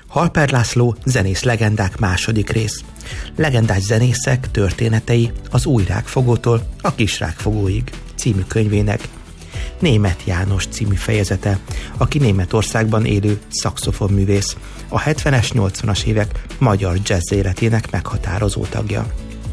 Halper László zenész legendák második rész. Legendás zenészek történetei az új rákfogótól a kis rákfogóig című könyvének Németh János című fejezete, aki Németországban élő szaxofonművész, a 70-es, 80-as évek magyar jazz életének meghatározó tagja.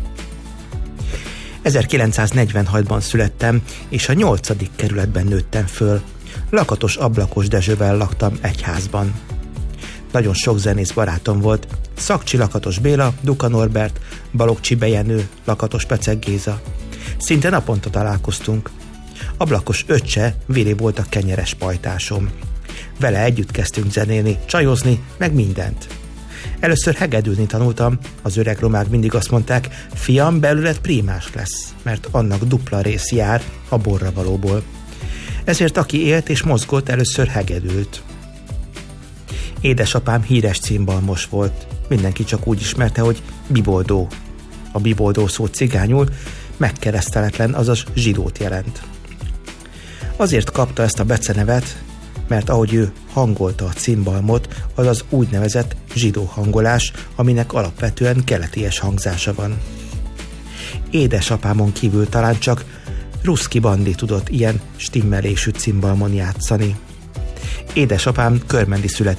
1946-ban születtem, és a 8. kerületben nőttem föl. Lakatos Ablakos Dezsővel laktam egy házban. Nagyon sok zenész barátom volt. Szakcsi Lakatos Béla, Duka Norbert, Balogh Csibe Jenő, Lakatos Pecek Géza. Szinte naponta találkoztunk. Ablakos öccse Vili volt a kenyeres pajtásom. Vele együtt kezdtünk zenélni, csajozni, meg mindent. Először hegedülni tanultam, az öreg romák mindig azt mondták, fiam, belőled prímás lesz, mert annak dupla rész jár a borravalóból. Ezért aki élt és mozgott, először hegedült. Édesapám híres cimbalmos volt, mindenki csak úgy ismerte, hogy Biboldó. A Biboldó szó cigányul megkereszteletlen, azaz zsidót jelent. Azért kapta ezt a becenevet, mert ahogy ő hangolta a cimbalmot, az az úgynevezett zsidó hangolás, aminek alapvetően keleties hangzása van. Édesapámon kívül talán csak Ruszki Bandi tudott ilyen stimmelésű cimbalmon játszani. Édesapám körmendi születésű